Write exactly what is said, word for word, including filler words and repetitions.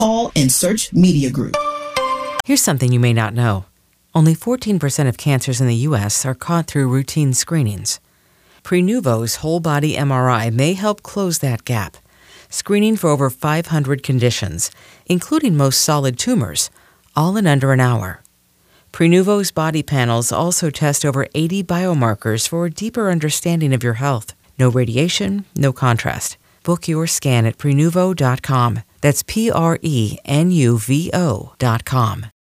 Call and search Media Group. Here's something you may not know. Only fourteen percent of cancers in the U S are caught through routine screenings. Prenuvo's whole-body M R I may help close that gap, screening for over five hundred conditions, including most solid tumors, all in under an hour. Prenuvo's body panels also test over eighty biomarkers for a deeper understanding of your health. No radiation, no contrast. Book your scan at prenuvo dot com. That's P R E N U V O dot com.